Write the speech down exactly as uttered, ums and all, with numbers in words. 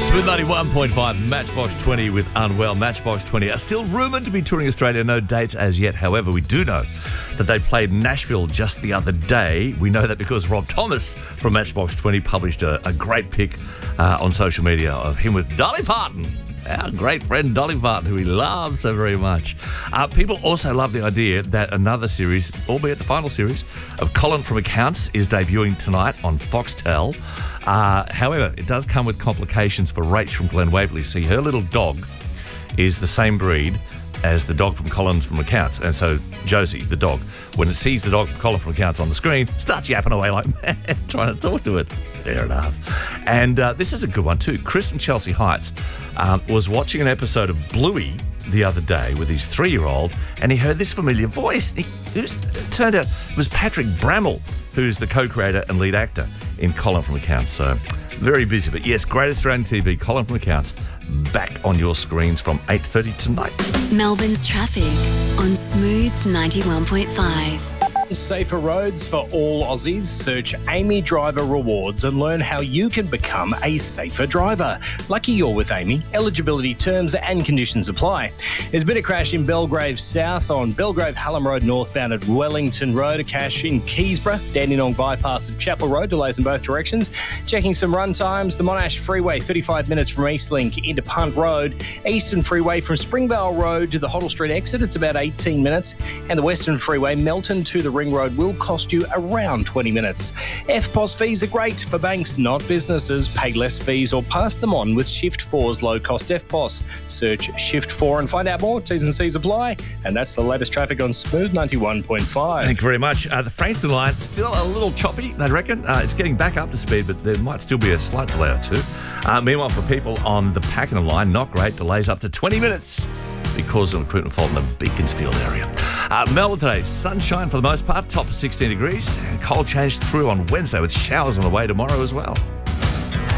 Smooth ninety-one point five, Matchbox twenty with Unwell. Matchbox twenty are still rumoured to be touring Australia. No dates as yet. However, we do know that they played Nashville just the other day. We know that because Rob Thomas from Matchbox twenty published a, a great pic uh, on social media of him with Dolly Parton. Our great friend Dolly Parton, who we love so very much. Uh, people also love the idea that another series, albeit the final series, of Colin from Accounts is debuting tonight on Foxtel. Uh, however, it does come with complications for Rach from Glen Waverley. See, her little dog is the same breed as the dog from Colin from Accounts. And so Josie, the dog, when it sees the dog from Colin from Accounts on the screen, starts yapping away like mad, trying to talk to it. Fair enough. And uh, this is a good one too. Chris from Chelsea Heights um, was watching an episode of Bluey the other day with his three-year-old, and he heard this familiar voice. He, it, was, it turned out it was Patrick Bramall, who's the co-creator and lead actor in Colin from Accounts. So very busy. But yes, Great Australian T V, Colin from Accounts, back on your screens from eight thirty tonight. Melbourne's traffic on Smooth ninety-one point five. Safer roads for all Aussies. Search Amy Driver Rewards and learn how you can become a safer driver. Lucky you're with Amy. Eligibility terms and conditions apply. There's been a crash in Belgrave South on Belgrave Hallam Road northbound at Wellington Road. A crash in Keysborough, Dandenong bypass at Chapel Road. Delays in both directions. Checking some run times. The Monash Freeway, thirty-five minutes from Eastlink into Punt Road. Eastern Freeway from Springvale Road to the Hoddle Street exit. It's about eighteen minutes. And the Western Freeway, Melton to the Ring Road, will cost you around twenty minutes. F P O S fees are great for banks, not businesses. Pay less fees or pass them on with Shift four's low-cost F P O S. Search Shift four and find out more. T's and C's apply. And that's the latest traffic on Smooth ninety-one point five. Thank you very much. Uh, the Frankston line, still a little choppy, they reckon. Uh, it's getting back up to speed, but there might still be a slight delay or two. Uh, meanwhile, for people on the Pakenham line, not great. Delays up to twenty minutes because of equipment fault in the Beaconsfield area. Uh, Melbourne today, sunshine for the most part, top of sixteen degrees. And cold change through on Wednesday with showers on the way tomorrow as well.